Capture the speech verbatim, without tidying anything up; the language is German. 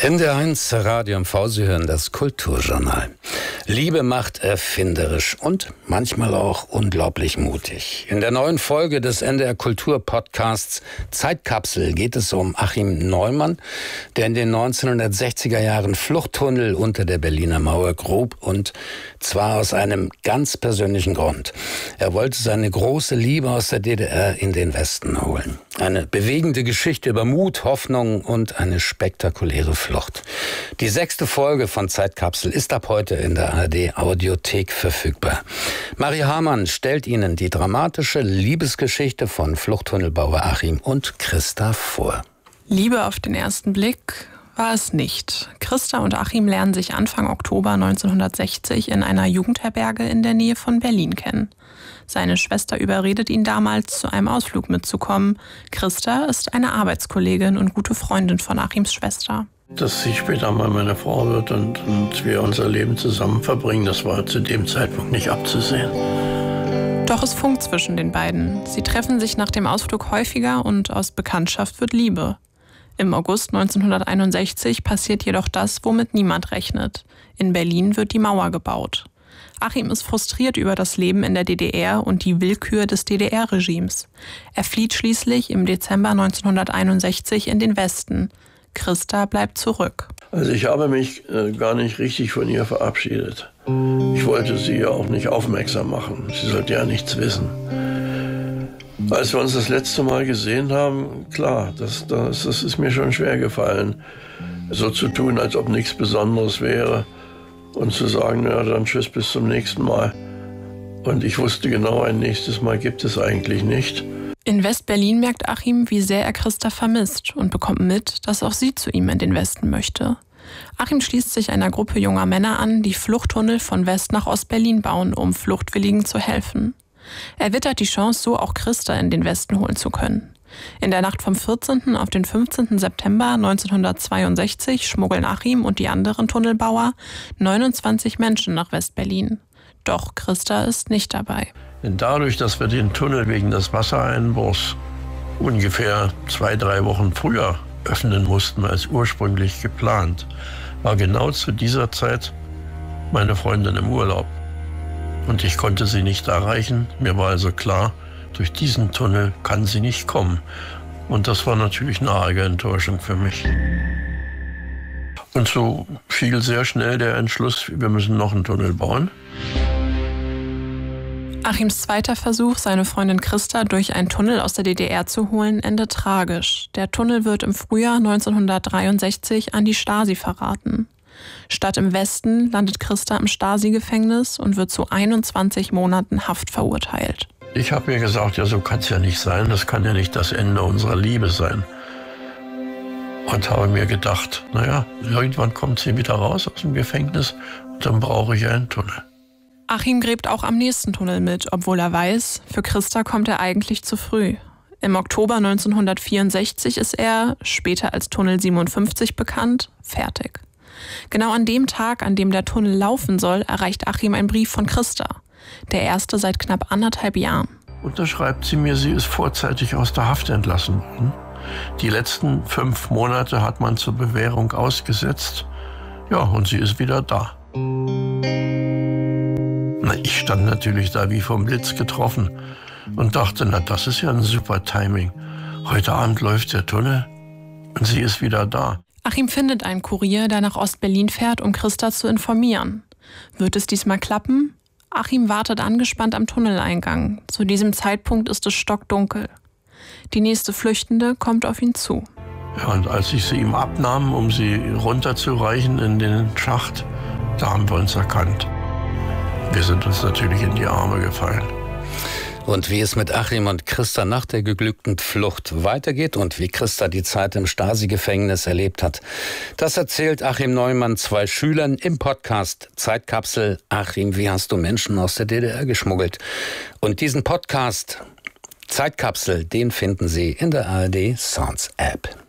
N D R eins Radio M V, Sie hören das Kulturjournal. Liebe macht erfinderisch und manchmal auch unglaublich mutig. In der neuen Folge des N D R Kultur Podcasts Zeitkapsel geht es um Achim Neumann, der in den neunzehnhundertsechziger Jahren Fluchttunnel unter der Berliner Mauer grub, und zwar aus einem ganz persönlichen Grund. Er wollte seine große Liebe aus der D D R in den Westen holen. Eine bewegende Geschichte über Mut, Hoffnung und eine spektakuläre Flucht. Die sechste Folge von Zeitkapsel ist ab heute in der A R D Audiothek verfügbar. Marie Hamann stellt Ihnen die dramatische Liebesgeschichte von Fluchttunnelbauer Achim und Christa vor. Liebe auf den ersten Blick war es nicht. Christa und Achim lernen sich Anfang Oktober neunzehnhundertsechzig in einer Jugendherberge in der Nähe von Berlin kennen. Seine Schwester überredet ihn damals, zu einem Ausflug mitzukommen. Christa ist eine Arbeitskollegin und gute Freundin von Achims Schwester. Dass sie später mal meine Frau wird und, und wir unser Leben zusammen verbringen, das war zu dem Zeitpunkt nicht abzusehen. Doch es funkt zwischen den beiden. Sie treffen sich nach dem Ausflug häufiger und aus Bekanntschaft wird Liebe. Im August neunzehnhunderteinundsechzig passiert jedoch das, womit niemand rechnet. In Berlin wird die Mauer gebaut. Achim ist frustriert über das Leben in der D D R und die Willkür des D D R-Regimes. Er flieht schließlich im Dezember neunzehnhunderteinundsechzig in den Westen. Christa bleibt zurück. Also ich habe mich äh, gar nicht richtig von ihr verabschiedet. Ich wollte sie ja auch nicht aufmerksam machen. Sie sollte ja nichts wissen. Als wir uns das letzte Mal gesehen haben, klar, das, das, das ist mir schon schwer gefallen, so zu tun, als ob nichts Besonderes wäre und zu sagen, na dann tschüss, bis zum nächsten Mal. Und ich wusste genau, ein nächstes Mal gibt es eigentlich nicht. In West-Berlin merkt Achim, wie sehr er Christa vermisst und bekommt mit, dass auch sie zu ihm in den Westen möchte. Achim schließt sich einer Gruppe junger Männer an, die Fluchttunnel von West nach Ost-Berlin bauen, um Fluchtwilligen zu helfen. Er wittert die Chance, so auch Christa in den Westen holen zu können. In der Nacht vom vierzehnten auf den fünfzehnten September neunzehnhundertzweiundsechzig schmuggeln Achim und die anderen Tunnelbauer neunundzwanzig Menschen nach West-Berlin. Doch Christa ist nicht dabei. Denn dadurch, dass wir den Tunnel wegen des Wassereinbruchs ungefähr zwei, drei Wochen früher öffnen mussten als ursprünglich geplant, war genau zu dieser Zeit meine Freundin im Urlaub. Und ich konnte sie nicht erreichen. Mir war also klar, durch diesen Tunnel kann sie nicht kommen. Und das war natürlich eine arge Enttäuschung für mich. Und so fiel sehr schnell der Entschluss, wir müssen noch einen Tunnel bauen. Achims zweiter Versuch, seine Freundin Christa durch einen Tunnel aus der D D R zu holen, endet tragisch. Der Tunnel wird im Frühjahr neunzehnhundertdreiundsechzig an die Stasi verraten. Statt im Westen landet Christa im Stasi-Gefängnis und wird zu einundzwanzig Monaten Haft verurteilt. Ich habe mir gesagt, ja, so kann es ja nicht sein, das kann ja nicht das Ende unserer Liebe sein. Und habe mir gedacht, naja, irgendwann kommt sie wieder raus aus dem Gefängnis und dann brauche ich einen Tunnel. Achim gräbt auch am nächsten Tunnel mit, obwohl er weiß, für Christa kommt er eigentlich zu früh. Im Oktober neunzehnhundertvierundsechzig ist er, später als Tunnel siebenundfünfzig bekannt, fertig. Genau an dem Tag, an dem der Tunnel laufen soll, erreicht Achim ein Brief von Christa. Der erste seit knapp anderthalb Jahren. Und da schreibt sie mir, sie ist vorzeitig aus der Haft entlassen worden. Die letzten fünf Monate hat man zur Bewährung ausgesetzt. Ja, und sie ist wieder da. Na, ich stand natürlich da wie vom Blitz getroffen und dachte, na, das ist ja ein super Timing. Heute Abend läuft der Tunnel und sie ist wieder da. Achim findet einen Kurier, der nach Ost-Berlin fährt, um Christa zu informieren. Wird es diesmal klappen? Achim wartet angespannt am Tunneleingang. Zu diesem Zeitpunkt ist es stockdunkel. Die nächste Flüchtende kommt auf ihn zu. Ja, und als ich sie ihm abnahm, um sie runterzureichen in den Schacht, da haben wir uns erkannt. Wir sind uns natürlich in die Arme gefallen. Und wie es mit Achim und Christa nach der geglückten Flucht weitergeht und wie Christa die Zeit im Stasi-Gefängnis erlebt hat, das erzählt Achim Neumann zwei Schülern im Podcast Zeitkapsel. Achim, wie hast du Menschen aus der D D R geschmuggelt? Und diesen Podcast Zeitkapsel, den finden Sie in der A R D Sounds App.